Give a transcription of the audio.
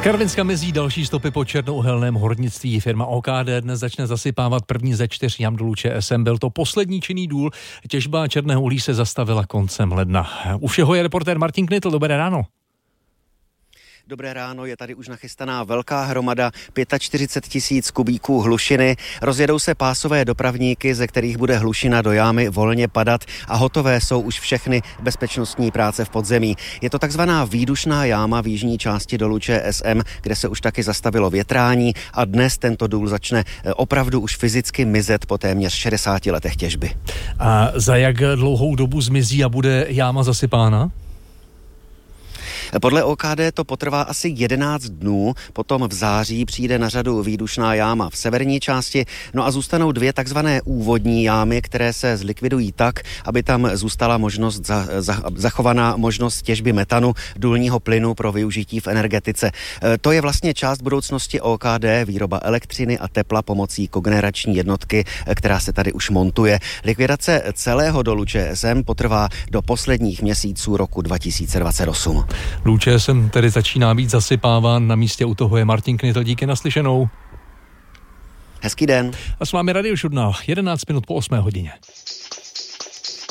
Karvinska mezí další stopy po černouhelném hornictví. Firma OKD dnes začne zasypávat první ze 4 jam dolů ČSM. Byl to poslední činný důl. Těžba černého uhlí se zastavila koncem ledna. U všeho je reportér Martin Knitl. Dobré ráno. Dobré ráno, je tady už nachystaná velká hromada 45 000 kubíků hlušiny. Rozjedou se pásové dopravníky, ze kterých bude hlušina do jámy volně padat a hotové jsou už všechny bezpečnostní práce v podzemí. Je to takzvaná výdušná jáma v jižní části dolu ČSM, kde se už taky zastavilo větrání a dnes tento důl začne opravdu už fyzicky mizet po téměř 60 letech těžby. A za jak dlouhou dobu zmizí a bude jáma zasypána? Podle OKD to potrvá asi 11 dnů, potom v září přijde na řadu výdušná jáma v severní části, no a zůstanou 2 takzvané úvodní jámy, které se zlikvidují tak, aby tam zůstala možnost zachovaná možnost těžby metanu, důlního plynu pro využití v energetice. To je vlastně část budoucnosti OKD, výroba elektřiny a tepla pomocí kogenerační jednotky, která se tady už montuje. Likvidace celého dolu ČSM potrvá do posledních měsíců roku 2028. Důl ČSM tedy začíná být zasypáván, na místě u toho je Martin Knitl, díky naslyšenou. Hezký den. A s vámi Radiožurnál, 11 minut po 8 hodině.